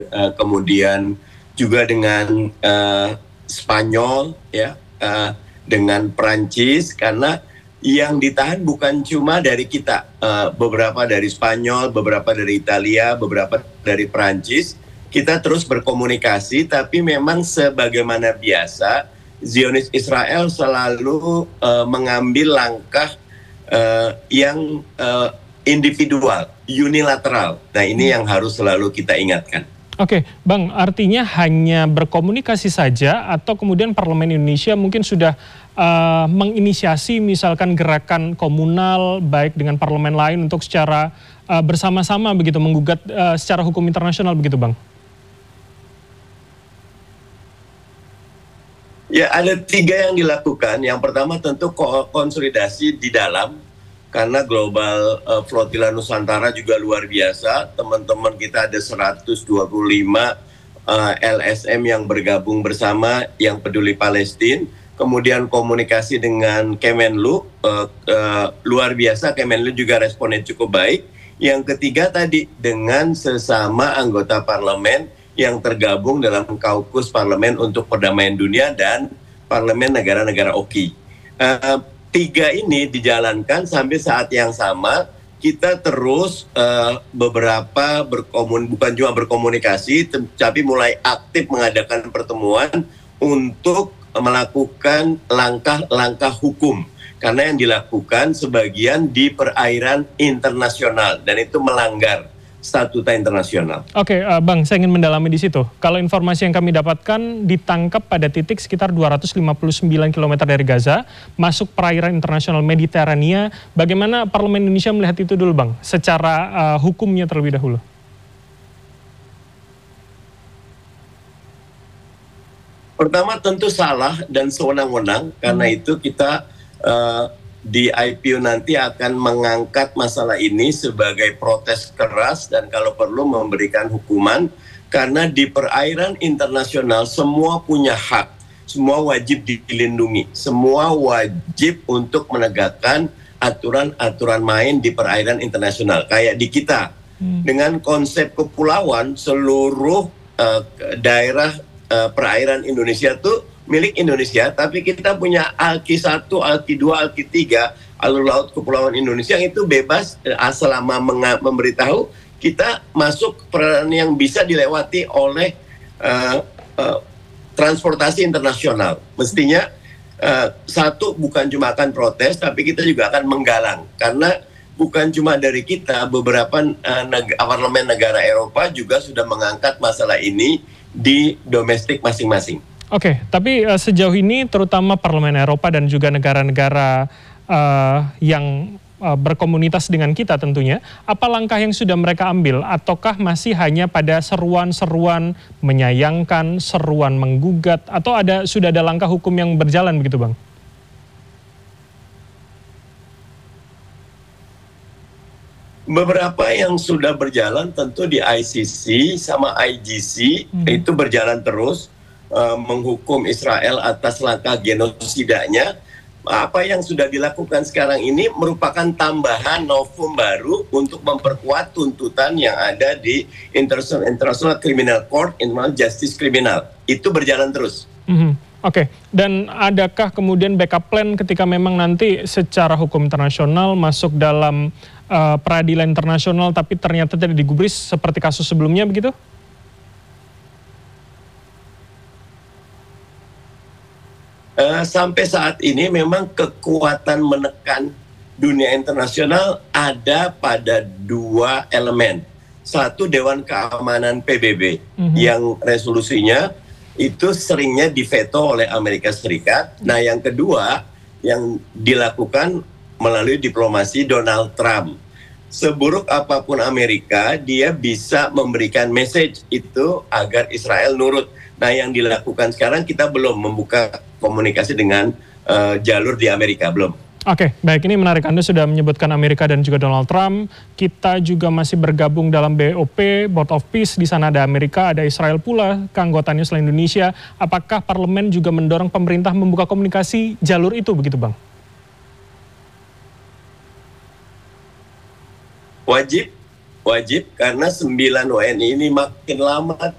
kemudian juga dengan Spanyol, ya, dengan Prancis, karena yang ditahan bukan cuma dari kita, beberapa dari Spanyol, beberapa dari Italia, beberapa dari Prancis. Kita terus berkomunikasi, tapi memang sebagaimana biasa, Zionis Israel selalu mengambil langkah yang individual, unilateral. Nah, ini yang harus selalu kita ingatkan. Oke, Bang, artinya hanya berkomunikasi saja atau kemudian Parlemen Indonesia mungkin sudah menginisiasi misalkan gerakan komunal baik dengan parlemen lain untuk secara bersama-sama begitu menggugat secara hukum internasional begitu, Bang? Ya, ada 3 yang dilakukan. Yang pertama tentu konsolidasi di dalam, karena Global Flotilla Nusantara juga luar biasa. Teman-teman kita ada 125 LSM yang bergabung bersama yang peduli Palestina. Kemudian komunikasi dengan Kemenlu, luar biasa, Kemenlu juga responnya cukup baik. Yang ketiga tadi, dengan sesama anggota parlemen yang tergabung dalam kaukus parlemen untuk perdamaian dunia dan parlemen negara-negara OKI. 3 ini dijalankan sampai saat yang sama. Kita terus bukan cuma berkomunikasi, tapi mulai aktif mengadakan pertemuan untuk melakukan langkah-langkah hukum. Karena yang dilakukan sebagian di perairan internasional dan itu melanggar statuta internasional. Oke, Bang, saya ingin mendalami di situ. Kalau informasi yang kami dapatkan, ditangkap pada titik sekitar 259 km dari Gaza, masuk perairan internasional Mediterania. Bagaimana Parlemen Indonesia melihat itu dulu, Bang? Secara hukumnya terlebih dahulu. Pertama tentu salah dan sewenang-wenang, karena itu kita di IPU nanti akan mengangkat masalah ini sebagai protes keras dan kalau perlu memberikan hukuman, karena di perairan internasional semua punya hak, semua wajib dilindungi, semua wajib untuk menegakkan aturan-aturan main di perairan internasional. Kayak di kita, dengan konsep kepulauan, seluruh daerah perairan Indonesia tuh milik Indonesia, tapi kita punya ALKI 1, ALKI 2, ALKI 3, alur laut kepulauan Indonesia itu bebas selama memberitahu kita masuk perairan yang bisa dilewati oleh transportasi internasional. Mestinya satu, bukan cuma akan protes, tapi kita juga akan menggalang, karena bukan cuma dari kita, beberapa parlemen negara Eropa juga sudah mengangkat masalah ini di domestik masing-masing. Oke, tapi sejauh ini terutama Parlemen Eropa dan juga negara-negara yang berkomunitas dengan kita tentunya, apa langkah yang sudah mereka ambil? Ataukah masih hanya pada seruan-seruan menyayangkan, seruan menggugat, atau sudah ada langkah hukum yang berjalan begitu, Bang? Beberapa yang sudah berjalan tentu di ICC sama IGC itu berjalan terus. Menghukum Israel atas langkah genosidanya. Apa yang sudah dilakukan sekarang ini merupakan tambahan novum baru untuk memperkuat tuntutan yang ada di International Criminal Court, International Justice Criminal. Itu berjalan terus. Oke, dan adakah kemudian backup plan ketika memang nanti secara hukum internasional masuk dalam peradilan internasional tapi ternyata tidak digubris seperti kasus sebelumnya begitu? Sampai saat ini memang kekuatan menekan dunia internasional ada pada 2 elemen. Satu, Dewan Keamanan PBB yang resolusinya itu seringnya diveto oleh Amerika Serikat. Nah, yang kedua yang dilakukan melalui diplomasi Donald Trump. Seburuk apapun Amerika, dia bisa memberikan message itu agar Israel nurut. Nah, yang dilakukan sekarang kita belum membuka komunikasi dengan jalur di Amerika, belum. Oke, baik, ini menarik. Anda sudah menyebutkan Amerika dan juga Donald Trump. Kita juga masih bergabung dalam BOP, Board of Peace. Di sana ada Amerika, ada Israel pula, keanggotaannya selain Indonesia. Apakah parlemen juga mendorong pemerintah membuka komunikasi jalur itu, begitu, Bang? Wajib, karena 9 WNI ini makin lama